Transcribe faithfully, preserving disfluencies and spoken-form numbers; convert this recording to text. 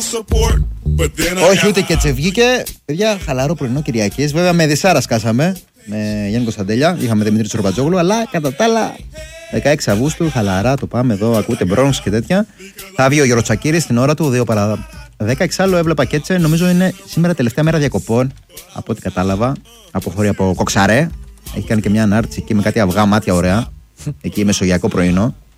Όχι, ούτε και έτσι βγήκε. Παιδιά, χαλαρό πρωινό Κυριακής. Βέβαια, με δυσάρα σκάσαμε. Με Γιάννη Κωνσταντέλια. Είχαμε Δημήτρη Τσορμπατζόγλου. Αλλά κατά τα άλλα, δεκαέξι Αυγούστου, χαλαρά το πάμε εδώ. Ακούτε Bronx και τέτοια. Θα βγει ο Γιώργος Τσακίρης στην ώρα του, δύο παρά δέκα. Εξάλλου έβλεπα και έτσι. Νομίζω είναι σήμερα τελευταία μέρα διακοπών. Από ό,τι κατάλαβα. Αποχωρεί από Κοξαρέ. Έχει κάνει και μια ανάρτηση εκεί με κάτι αυγά μάτια ωραία. Εκεί μεσογειακό πρωινό.